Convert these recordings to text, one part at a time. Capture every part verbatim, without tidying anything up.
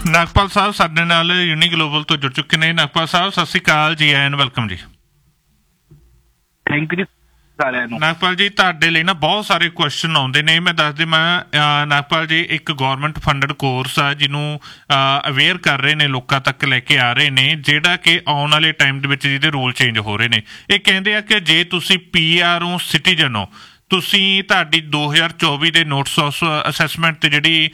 नागपाल साहब साडे नाल यूनी ग्लोबल तो जुड़ चुके ने। नागपाल साहब सत श्री अकाल जी, and welcome ji. Thank you Nagpal जी, ਤੁਹਾਡੇ ਲਈ ਨਾ ਬਹੁਤ ਸਾਰੇ ਕੁਐਸਚਨ ਆਉਂਦੇ ਨੇ। ਮੈਂ ਦੱਸ ਦੇਵਾਂ ਨਾਗਪਾਲ ਜੀ, ਇੱਕ ਗੌਰਮੈਂਟ ਫੰਡਡ ਕੋਰਸ ਆ ਜਿਹਨੂੰ ਅਵੇਅਰ ਕਰ ਰਹੇ ਨੇ, ਲੋਕਾਂ ਤੱਕ ਲੈ ਕੇ ਆ ਰਹੇ ਨੇ, ਜਿਹੜਾ ਕਿ ਆਉਣ ਵਾਲੇ ਟਾਈਮ ਦੇ ਵਿੱਚ ਜਿਹਦੇ ਰੂਲ ਚੇਂਜ ਹੋ ਰਹੇ ਨੇ। ਇਹ ਕਹਿੰਦੇ ਆ ਕਿ ਜੇ ਤੁਸੀਂ ਪੀ ਆਰ ਹੋ, ਸਿਟੀਜ਼ਨ ਹੋ, ਤੁਸੀਂ ਤੁਹਾਡੀ ਦੋ ਹਜ਼ਾਰ ਚੌਵੀ ਦੇ ਨੋਟਿਸ ਆਫ ਅਸੈਸਮੈਂਟ ਤੇ ਜਿਹੜੀ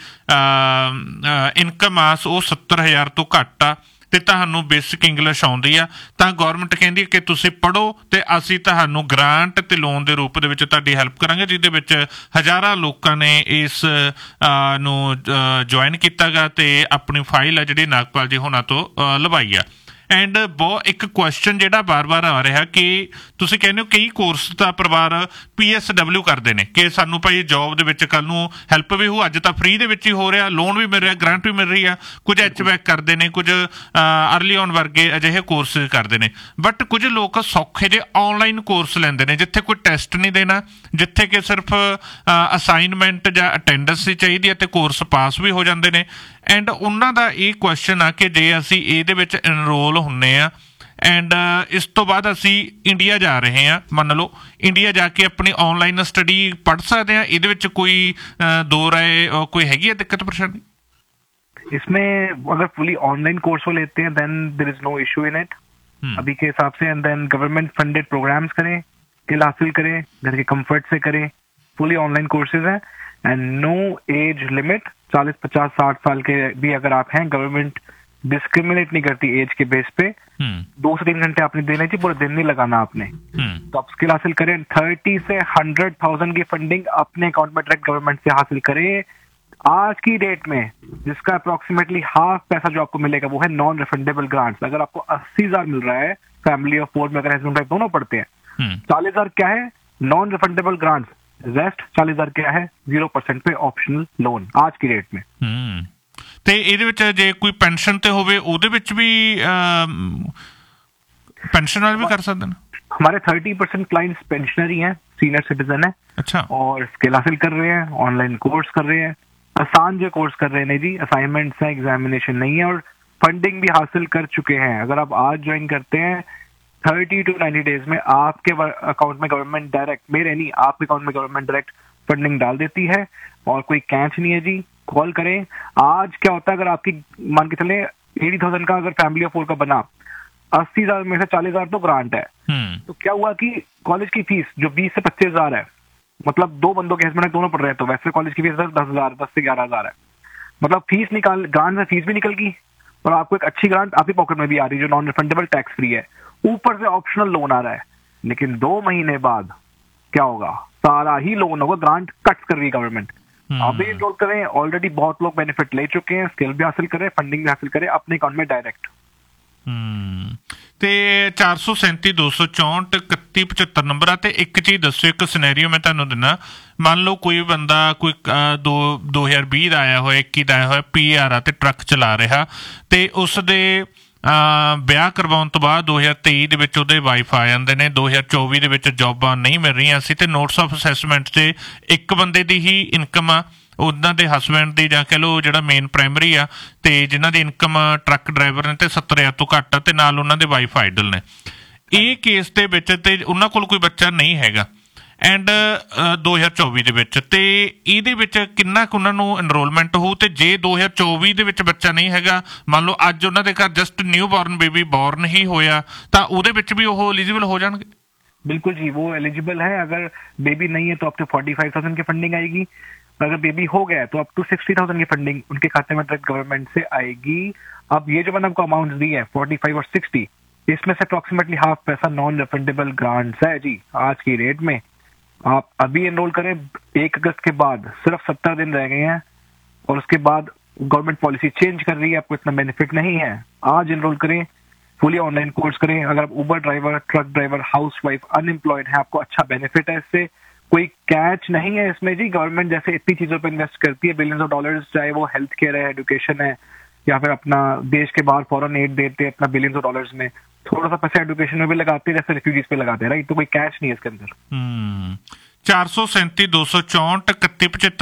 ਇਨਕਮ ਆ ਉਹ ਸੱਤਰ ਹਜ਼ਾਰ ਤੋਂ ਘੱਟ ਆ ਤੇ ਤੁਹਾਨੂੰ ਬੇਸਿਕ ਇੰਗਲਿਸ਼ ਆਉਂਦੀ ਆ ਤਾਂ ਗੌਰਮੈਂਟ ਕਹਿੰਦੀ ਕਿ ਤੁਸੀਂ ਪੜ੍ਹੋ ਤੇ ਅਸੀਂ ਤੁਹਾਨੂੰ ਗ੍ਰਾਂਟ ਤੇ ਲੋਨ ਦੇ ਰੂਪ ਦੇ ਵਿੱਚ ਤੁਹਾਡੀ ਹੈਲਪ ਕਰਾਂਗੇ, ਜਿਹਦੇ ਵਿੱਚ ਹਜ਼ਾਰਾਂ ਲੋਕਾਂ ਨੇ ਇਸ ਨੂੰ ਜੁਆਇਨ ਕੀਤਾ ਗਾ ਤੇ ਆਪਣੀ ਫਾਈਲ ਆ ਜਿਹੜੀ ਨਾਗਪਾਲ ਜੀ ਹੋਣਾ ਤੋਂ ਲਵਾਈ ਆ। ਐਂਡ ਬਹੁਤ ਇੱਕ ਕੁਐਸਚਨ ਜਿਹੜਾ ਬਾਰ ਬਾਰ ਆ ਰਿਹਾ ਕਿ ਤੁਸੀਂ ਕਹਿੰਦੇ ਹੋ ਕਈ ਕੋਰਸ ਦਾ ਪਰਿਵਾਰ ਪੀ ਐਸ ਡਬਲਿਊ ਕਰਦੇ ਨੇ ਕਿ ਸਾਨੂੰ ਭਾਈ ਜੋਬ ਦੇ ਵਿੱਚ ਕੱਲ੍ਹ ਨੂੰ ਹੈਲਪ ਵੀ ਹੋ। ਅੱਜ ਤਾਂ ਫ੍ਰੀ ਦੇ ਵਿੱਚ ਹੀ ਹੋ ਰਿਹਾ, ਲੋਨ ਵੀ ਮਿਲ ਰਿਹਾ, ਗ੍ਰਾਂਟ ਵੀ ਮਿਲ ਰਹੀ ਆ। ਕੁਝ ਐਚ ਬੈਕ ਕਰਦੇ ਨੇ, ਕੁਝ ਅਰਲੀ ਔਨ ਵਰਗੇ ਅਜਿਹੇ ਕੋਰਸ ਕਰਦੇ ਨੇ। ਬਟ ਕੁਝ ਲੋਕ ਸੌਖੇ ਜਿਹੇ ਔਨਲਾਈਨ ਕੋਰਸ ਲੈਂਦੇ ਨੇ ਜਿੱਥੇ ਕੋਈ ਟੈਸਟ ਨਹੀਂ ਦੇਣਾ, ਜਿੱਥੇ ਕਿ ਸਿਰਫ ਅਸਾਈਨਮੈਂਟ ਜਾਂ ਅਟੈਂਡੈਂਸ ਹੀ ਚਾਹੀਦੀ ਹੈ ਤੇ ਕੋਰਸ ਪਾਸ ਵੀ ਹੋ ਜਾਂਦੇ ਨੇ। ਐਂਡ ਉਹਨਾਂ ਦਾ ਇਹ ਕੁਐਸਚਨ ਆ ਕਿ ਜੇ ਅਸੀਂ ਇਹਦੇ ਵਿੱਚ ਇਨਰੋਲ ਹੁੰਦੇ ਆ ਐਂਡ ਇਸ ਤੋਂ ਬਾਅਦ ਅਸੀਂ ਇੰਡੀਆ ਜਾ ਰਹੇ ਹਾਂ, ਮੰਨ ਲਓ ਇੰਡੀਆ ਜਾ ਕੇ ਆਪਣੀ ਔਨਲਾइन स्टडी पढ़ सकते हैं, ਇਹਦੇ ਵਿੱਚ कोई दो राय कोई हैगी है दिक्कत परेशानी? इसमें अगर फुली ऑनलाइन कोर्स वो लेते हैं then there is no issue in it अभी के हिसाब से। And then government funded programmes करें, स्किल हासिल करें, घर के कंफर्ट से करें। फुली ऑनलाइन कोर्सेज हैं एंड नो एज लिमिट। चालीस पचास साठ साल के भी अगर आप हैं, गवर्नमेंट डिस्क्रिमिनेट नहीं करती एज के बेस पे। दो से तीन घंटे आपने देने चाहिए, पूरा दिन नहीं लगाना आपने। तो आप स्किल हासिल करें, थर्टी से हंड्रेड थाउजेंड की फंडिंग अपने अकाउंट में डायरेक्ट गवर्नमेंट से हासिल करें। आज की डेट में जिसका अप्रोक्सीमेटली हाफ पैसा जो आपको मिलेगा वो है नॉन रिफंडेबल ग्रांट्स। अगर आपको अस्सी हजार मिल रहा है, फैमिली और फोर में अगर हस्बैंड वाइफ दोनों पढ़ते हैं, चालीस हजार क्या है नॉन रिफंडेबल ग्रांट्स, रेस्ट चालीस हजार क्या है जीरो परसेंट पे ऑप्शनल लोन आज की डेट में। ਤੇ ਇਹਦੇ ਵਿੱਚ ਜੇ ਕੋਈ ਪੈਨਸ਼ਨ ਤੇ ਹੋਵੇ ਉਹਦੇ ਵਿੱਚ ਵੀ पेंशन वाले भी कर सकते हैं? हमारे थर्टी परसेंट क्लाइंट्स पेंशनरी हैं, सीनियर सिटीजन है। अच्छा। और स्किल हासिल कर रहे हैं, ऑनलाइन कोर्स कर रहे हैं, आसान जो कोर्स कर रहे हैं। नहीं जी, असाइनमेंट्स हैं, एग्जामिनेशन नहीं है, और फंडिंग भी हासिल कर चुके हैं। अगर आप आज ज्वाइन करते हैं, थर्टी टू नाइन्टी डेज में आपके अकाउंट में गवर्नमेंट डायरेक्ट, मेरे नहीं आपके अकाउंट में गवर्नमेंट डायरेक्ट फंडिंग डाल देती है और कोई कैच नहीं है जी। कॉल करें। आज क्या होता है, अगर आपकी मान के चले एटी थाउजेंड का अगर फैमिली ऑफ फोर का बना, अस्सी हजार में से चालीस हजार तो ग्रांट है। तो क्या हुआ कि कॉलेज की फीस जो बीस से पच्चीस हजार है, मतलब दो बंदों के हस्बैंड दोनों पढ़ रहे हैं, तो वैसे कॉलेज की फीस दस हजार दस से ग्यारह हजार है। मतलब फीस निकाल, ग्रांट में फीस भी निकल गई और आपको एक अच्छी ग्रांट आपकी पॉकेट में भी आ रही है जो नॉन रिफंडेबल टैक्स फ्री है, ऊपर से ऑप्शनल लोन आ रहा है। लेकिन दो महीने बाद क्या होगा, सारा ही लोन होगा, ग्रांट कट कर रही है गवर्नमेंट। आप भी इनरोल करें, ऑलरेडी बहुत लोग बेनिफिट ले चुके हैं, स्किल भी हासिल करें, फंडिंग भी हासिल करें अपने अकाउंट में डायरेक्ट। ਤੇ ਚਾਰ ਸੌ ਸੈਂਤੀ ਦੋ ਸੌ ਚੌਂਹਠ ਇਕੱਤੀ ਪਝੱਤਰ ਨੰਬਰ ਆ। ਤੇ ਇੱਕ ਚੀਜ਼ ਦੱਸੋ, ਇੱਕ ਸਿਨੈਰੀਓ ਮੈਂ ਤੁਹਾਨੂੰ ਦਿੰਦਾ। ਮੰਨ ਲਓ ਕੋਈ ਬੰਦਾ ਕੋਈ ਦੋ ਦੋ ਹਜ਼ਾਰ ਵੀਹ ਦਾ ਆਇਆ ਹੋਇਆ, ਇੱਕੀ ਦਾ ਆਇਆ ਹੋਇਆ, ਪੀ ਆਰ ਆ ਤੇ ਟਰੱਕ ਚਲਾ ਰਿਹਾ, ਤੇ ਉਸ ਦੇ ਵਿਆਹ ਕਰਵਾਉਣ ਤੋਂ ਬਾਅਦ ਦੋ ਹਜ਼ਾਰ ਤੇਈ ਦੇ ਵਿੱਚ ਉਹਦੇ ਵਾਈਫ ਆ ਜਾਂਦੇ ਨੇ, ਦੋ ਹਜ਼ਾਰ ਚੌਵੀ ਦੇ ਵਿੱਚ ਜੋਬਾਂ ਨਹੀਂ ਮਿਲ ਰਹੀਆਂ ਸੀ ਤੇ ਨੋਟਿਸ ਆਫ ਅਸੈਸਮੈਂਟ 'ਤੇ ਇੱਕ ਬੰਦੇ ਦੀ ਹੀ ਇਨਕਮ ਆ, ਉਹਨਾਂ ਦੇ ਹਸਬੈਂਡ ਦੀ ਜਾਂ ਕਹਿ ਲਓ ਜਿਹੜਾ ਮੇਨ ਪ੍ਰਾਇਮਰੀ ਆ, ਤੇ ਜਿਨ੍ਹਾਂ ਦੀ ਇਨਕਮ ਟਰੱਕ ਡਰਾਈਵਰ ਨੇ ਤੇ ਸੱਤਰ ਹਜ਼ਾਰ ਤੋਂ ਘੱਟ ਆ, ਤੇ ਨਾਲ ਉਹਨਾਂ ਦੇ ਵਾਈਫ ਆਈਡਲ ਨੇ। ਇਹ ਕੇਸ ਦੇ ਵਿੱਚ ਤੇ ਉਹਨਾਂ ਕੋਲ ਕੋਈ ਬੱਚਾ ਨਹੀਂ ਹੈਗਾ ਐਂਡ ਦੋ ਹਜ਼ਾਰ ਚੌਵੀ ਦੇ ਵਿੱਚ, ਤੇ ਇਹਦੇ ਵਿੱਚ ਕਿੰਨਾ ਕੁ ਉਹਨਾਂ ਨੂੰ ਇਨਰੋਲਮੈਂਟ ਹੋਊ? ਤੇ ਜੇ ਦੋ ਹਜ਼ਾਰ ਚੌਵੀ ਦੇ ਵਿੱਚ ਬੱਚਾ ਨਹੀਂ ਹੈਗਾ, ਮੰਨ ਲਓ ਅੱਜ ਉਹਨਾਂ ਦੇ ਘਰ just new born baby born ਹੀ ਹੋਇਆ, ਤਾਂ ਉਹਦੇ ਵਿੱਚ ਵੀ ਉਹ एलिजिबल हो जाएंगे? बिल्कुल जी, वो एलिजिबल है। अगर बेबी नहीं है तो up to forty five thousand की फंडिंग आएगी। अगर बेबी हो गया तो अप टू सिक्सटी थाउजेंड की फंडिंग उनके खाते में डायरेक्ट गवर्नमेंट से आएगी। अब ये जो मैंने आपको अमाउंट दी है फोर्टी फाइव और सिक्सटी, इसमें से अप्रोक्सीमेटली हाफ पैसा नॉन रिफंडेबल ग्रांट्स है जी आज की रेट में। आप अभी एनरोल करें, एक अगस्त के बाद सिर्फ सत्तर दिन रह गए हैं और उसके बाद गवर्नमेंट पॉलिसी चेंज कर रही है, आपको इतना बेनिफिट नहीं है। आज एनरोल करें, फुली ऑनलाइन कोर्स करें। अगर आप उबर driver, truck driver, house wife, unemployed है, आपको अच्छा बेनिफिट है इससे। कोई कैच नहीं है इसमें जी। गवर्नमेंट जैसे इतनी चीजों पर इन्वेस्ट करती है, बिलियंस ऑफ डॉलर्स, चाहे वो हेल्थ केयर है, एजुकेशन है, या फिर अपना देश के बाहर फॉरेन एड देते हैं अपना बिलियंस ऑफ डॉलर्स में, थोड़ा सा पैसा एजुकेशन में भी लगाते हैं जैसे रिफ्यूजीज पे लगाते हैं, राइट? तो कोई कैच नहीं है इसके अंदर। चार सौ सैंती दो सौ चौंठ इकती पचहत्तर